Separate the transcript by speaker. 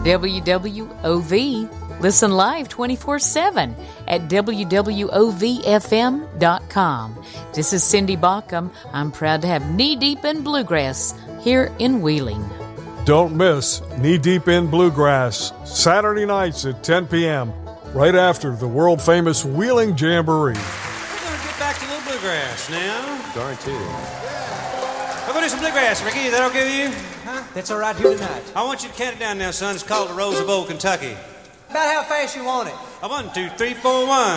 Speaker 1: WWOV. Listen live 24/7 at WWOVFM.com. This is Cindy Baucom. I'm proud to have Knee Deep in Bluegrass here in Wheeling.
Speaker 2: Don't miss Knee Deep in Bluegrass, Saturday nights at 10 p.m., right after the world-famous Wheeling Jamboree.
Speaker 3: We're going to get back to a little bluegrass now.
Speaker 4: Guaranteed.
Speaker 3: We're going to do some bluegrass, Ricky. Is that okay with you?
Speaker 5: Huh? That's all right here tonight.
Speaker 3: I want you to count it down now, son. It's called The Rose of Old Kentucky.
Speaker 5: About how fast you want it?
Speaker 3: 1, 2, 3, 4, 1.